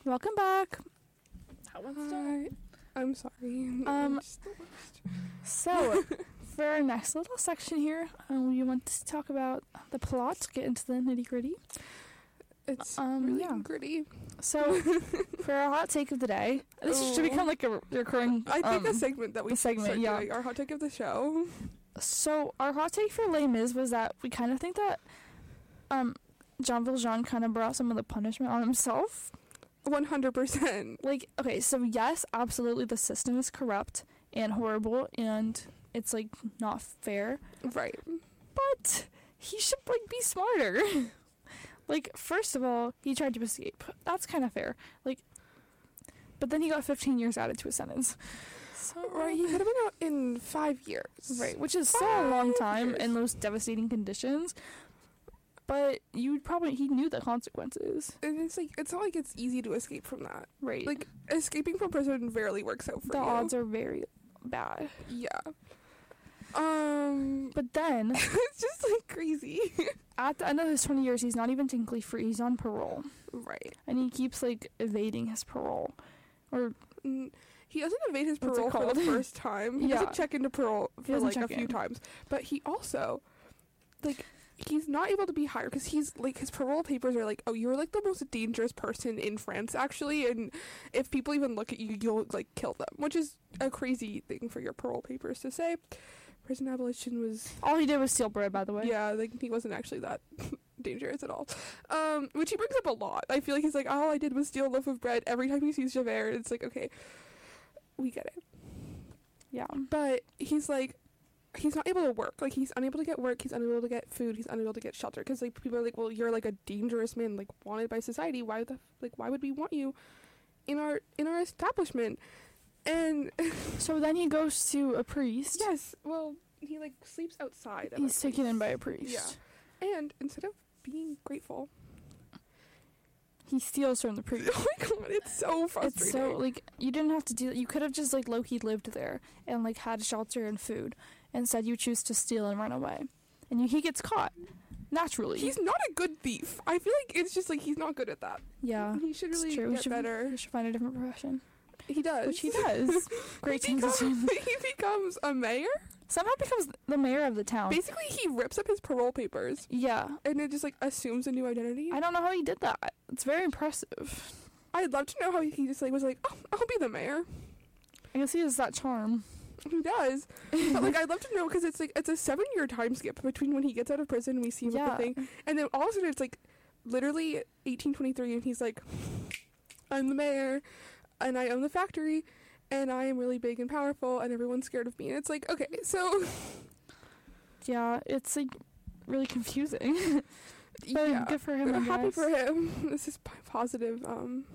Welcome back. Hi. I'm sorry. Just the worst. So, for our next little section here, we want to talk about the plot, get into the nitty-gritty. It's really yeah. gritty. So, for our hot take of the day, this should become like a recurring... I think a segment that we should start doing, our hot take of the show. So, our hot take for Les Mis was that we kind of think that Jean Valjean kind of brought some of the punishment on himself. 100%. Like, okay, so yes, absolutely the system is corrupt and horrible and it's, like, not fair. Right. But he should, like, be smarter. Like, first of all, he tried to escape. That's kind of fair. Like, but then he got 15 years added to his sentence. So, right, he could have been out in 5 years. Right, which is so a long time in those devastating conditions. But he knew the consequences. And it's not like it's easy to escape from that. Right. Like, escaping from prison rarely works out for you. The odds are very bad. Yeah. But then... it's just, like, crazy. At the end of his 20 years, he's not even technically free. He's on parole. Right. And he keeps, like, evading his parole. Or... He doesn't evade his parole for the first time. He doesn't check into parole for, like, a few times. But he also, like... He's not able to be hired because he's, like, his parole papers are like, oh, you're, like, the most dangerous person in France, actually, and if people even look at you, you'll, like, kill them, which is a crazy thing for your parole papers to say. Prison abolition was... All he did was steal bread, by the way. Yeah, like, he wasn't actually that dangerous at all. Which he brings up a lot. I feel like he's like, all I did was steal a loaf of bread. Every time he sees Javert, it's like, okay, we get it. Yeah. But he's, like... He's not able to work. Like, he's unable to get work. He's unable to get food. He's unable to get shelter. Because, like, people are like, well, you're, like, a dangerous man, like, wanted by society. Why would we want you in our establishment? And... So then he goes to a priest. Yes. Well, he, like, sleeps outside. He's taken in by a priest. Yeah. And instead of being grateful... He steals from the priest. Oh my god, it's so frustrating. It's so, like, you didn't have to do that. You could have just, like, low-key lived there and, like, had shelter and food. Instead, you choose to steal and run away. And he gets caught. Naturally. He's not a good thief. I feel like it's just, like, he's not good at that. Yeah. He should really get better. He should find a different profession. He does. Which he does. Great things to do. He becomes a mayor? Somehow becomes the mayor of the town. Basically, he rips up his parole papers. Yeah. And it just, like, assumes a new identity. I don't know how he did that. It's very impressive. I'd love to know how he just, like, was like, oh, I'll be the mayor. I guess he has that charm. He does. But, like, I'd love to know, because it's, like, it's a 7-year time skip between when he gets out of prison and we see him with the thing. And then all of a sudden, it's, like, literally 1823, and he's like, I'm the mayor, and I own the factory, and I am really big and powerful, and everyone's scared of me. And it's like, okay, so... Yeah, it's, like, really confusing. But yeah, good for him, I'm happy for him. This is positive.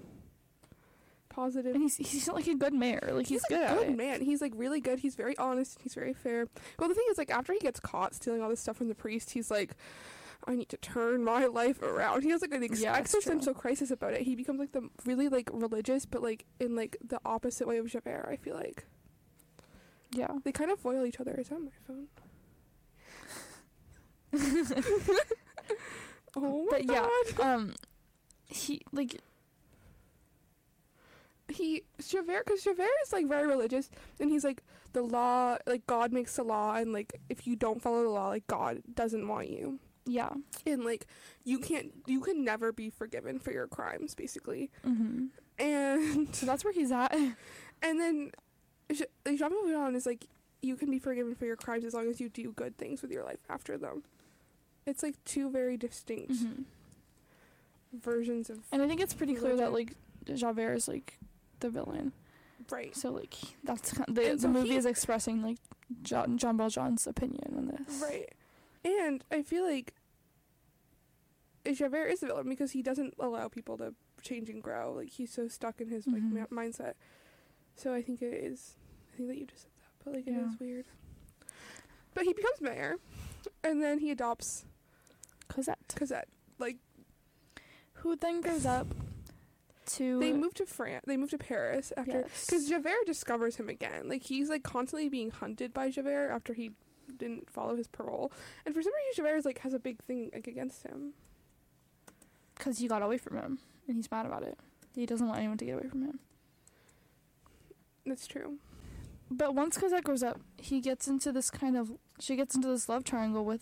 Positive. And he's like a good mayor. Like, he's good at it. Man. He's, like, really good. He's very honest. He's very fair. Well, the thing is, like, after he gets caught stealing all this stuff from the priest, he's like, I need to turn my life around. He has, like, an existential crisis about it. He becomes, like, the really, like, religious, but, like, in, like, the opposite way of Javert, I feel like. Yeah. They kind of foil each other. Is that my phone? Oh my god. Yeah, he, like... Javert, because Javert is, like, very religious, and he's, like, the law, like, God makes the law, and, like, if you don't follow the law, like, God doesn't want you. Yeah. And, like, you can never be forgiven for your crimes, basically. Mm-hmm. And... So that's where he's at. And then, Jean Valjean is, like, you can be forgiven for your crimes as long as you do good things with your life after them. It's, like, two very distinct versions of... And I think it's pretty clear that, like, Javert is, like, the villain. Right. So, like, that's the movie is expressing, like, Jean Valjean's opinion on this. Right. And I feel like Javert is the villain because he doesn't allow people to change and grow. Like, he's so stuck in his, like, mindset. So I think that you just said that, but, like, it is weird. But he becomes mayor, and then he adopts Cosette. Like, who then goes up to... They move to France. They move to Paris after... Because Javert discovers him again. Like, he's, like, constantly being hunted by Javert after he didn't follow his parole. And for some reason, Javert is, like, has a big thing, like, against him. Because he got away from him, and he's mad about it. He doesn't want anyone to get away from him. That's true. But once Cosette grows up, she gets into this love triangle with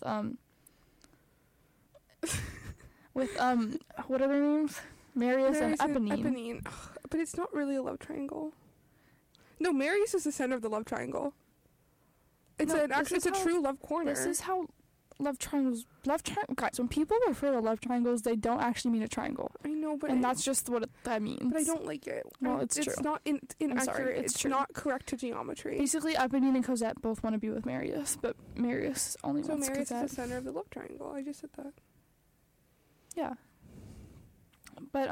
what are their names? Marius and Eponine. Ugh, but it's not really a love triangle. No, Marius is the center of the love triangle. It's a true love corner. This is how guys, when people refer to love triangles, they don't actually mean a triangle. I know, but that's just what that means. But I don't like it. Well, it's true. It's not inaccurate. It's true. Not correct to geometry. Basically, Eponine and Cosette both want to be with Marius, but Marius only wants Cosette. So Marius is the center of the love triangle. I just said that. Yeah. But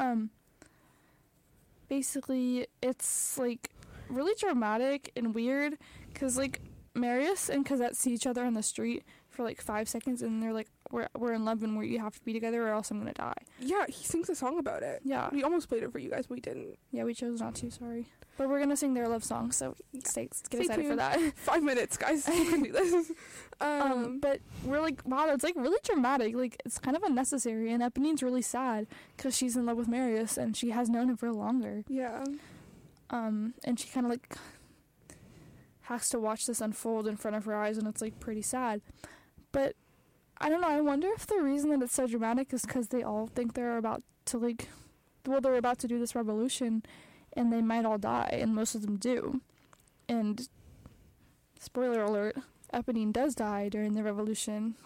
basically, it's like really dramatic and weird because like Marius and Cosette see each other on the street for like 5 seconds and they're like, we're in love and you have to be together or else I'm gonna die. Yeah, he sings a song about it. Yeah, we almost played it for you guys, but we didn't. Yeah, we chose not to. Sorry, but we're gonna sing their love song, so get excited tuned for that. 5 minutes, guys. You can do this. But we're like, wow, it's like really dramatic. Like it's kind of unnecessary, and Eponine's really sad because she's in love with Marius and she has known him for longer. Yeah. And she kind of like has to watch this unfold in front of her eyes, and it's like pretty sad. But I don't know, I wonder if the reason that it's so dramatic is because they all think they're about to they're about to do this revolution and they might all die, and most of them do. And spoiler alert, Eponine does die during the revolution.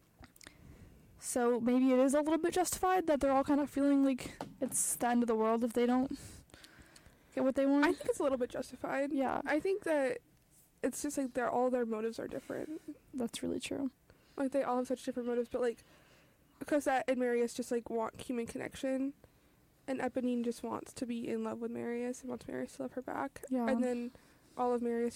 So maybe it is a little bit justified that they're all kind of feeling like it's the end of the world if they don't get what they want. I think it's a little bit justified. Yeah. I think that it's just like all their motives are different. That's really true. Like they all have such different motives, but like Cosette and Marius just like want human connection, and Eponine just wants to be in love with Marius and wants Marius to love her back. Yeah. And then all of Marius's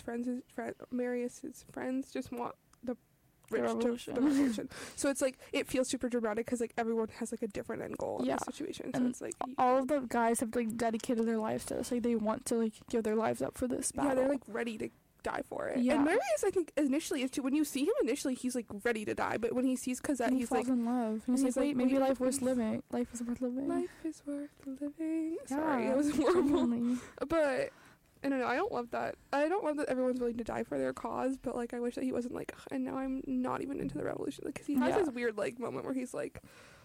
friends just want the revolution. So it's like it feels super dramatic because like everyone has like a different end goal in this situation. So and it's like all of the guys have like dedicated their lives to this. Like they want to like give their lives up for this battle. Yeah, they're like ready to die for it. Yeah. And Marius, I think initially is too. When you see him initially, he's like ready to die, but when he sees Cosette, he's like in love. He's like, wait, maybe life worth living. Life is worth living. Life is worth living. Yeah, sorry, it was horrible. But I don't know. I don't love that. I don't love that everyone's willing to die for their cause. But like, I wish that he wasn't like, and now I'm not even into the revolution. Because he has this weird like moment where he's like,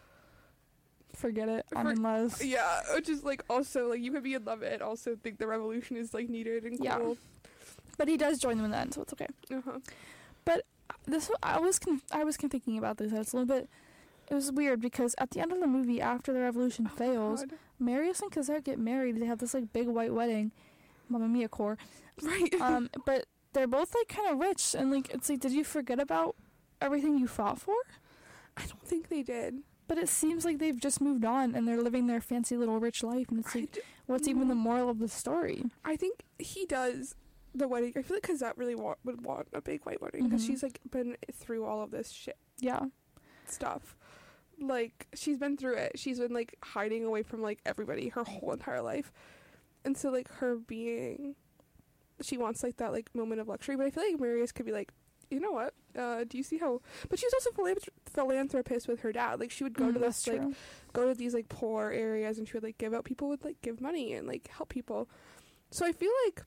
forget it, I'm in love. Yeah, which is like also like you could be in love and also think the revolution is like needed and cool. Yeah. But he does join them in the end, so it's okay. Uh-huh. But I was thinking about this. It's a little bit. It was weird because at the end of the movie, after the revolution fails, Marius and Cosette get married. They have this like big white wedding, Mamma Mia core. Right. But they're both like kind of rich, and like it's like, did you forget about everything you fought for? I don't think they did. But it seems like they've just moved on and they're living their fancy little rich life, and it's like, what's even the moral of the story? I think he does. The wedding, I feel like Cosette really would want a big white wedding because she's like been through all of this shit. Yeah. Stuff. Like she's been through it. She's been like hiding away from like everybody her whole entire life. And so like she wants like that like moment of luxury, but I feel like Marius could be like, you know what? Do you see how? But she was also philanthropist with her dad. Like she would go to this like go to these like poor areas and she would like give out. People would like give money and like help people. So I feel like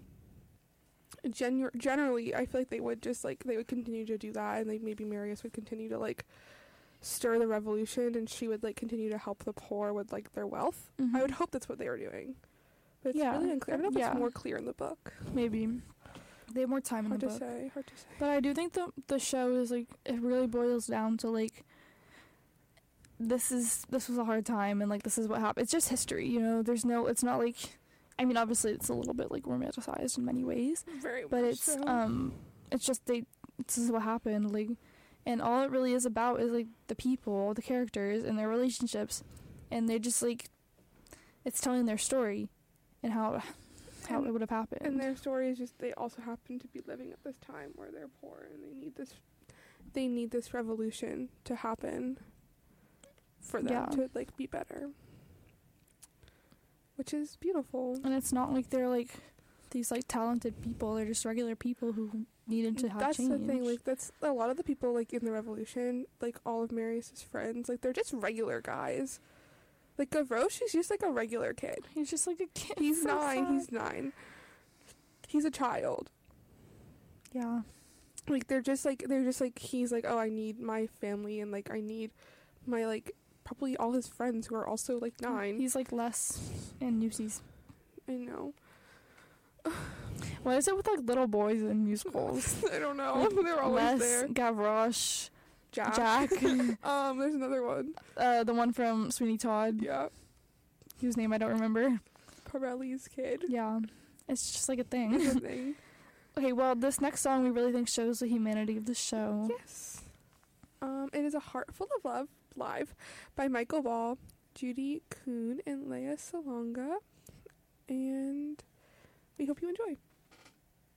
generally I feel like they would continue to do that, and like maybe Marius would continue to like stir the revolution and she would like continue to help the poor with like their wealth. I would hope that's what they were doing, but it's really unclear. I don't know if it's more clear in the book. Maybe they have more time in the book. Hard to say. But I do think the show is like, it really boils down to like this was a hard time and like this is what happened. It's just history, you know. It's not like, I mean, obviously it's a little bit like romanticized in many ways, but it's just this is what happened, like, and all it really is about is like the people, the characters, and their relationships, and they just like, it's telling their story and how it would have happened. And their story is just, they also happen to be living at this time where they're poor and they need this revolution to happen for them to like be better. Which is beautiful. And it's not like they're like these like talented people. They're just regular people who needed to have change. That's the thing. Like that's a lot of the people like in the revolution, like all of Marius's friends, like they're just regular guys. Like, Gavroche, he's just, like, a regular kid. He's just, like, a kid. He's 9. He's a child. Yeah. Like, they're just, like, he's, like, oh, I need my family, and, like, I need my, like, probably all his friends who are also, like, 9. He's, like, Les and Newsies. I know. What is it with, like, little boys in musicals? I don't know. They're always there. Gavroche. Jack. There's another one. The one from Sweeney Todd. Yeah. Whose name I don't remember. Pirelli's kid. Yeah. It's just like a thing. It's a thing. Okay, well, this next song we really think shows the humanity of the show. Yes. It is A Heart Full of Love, live, by Michael Ball, Judy Kuhn, and Lea Salonga. And we hope you enjoy.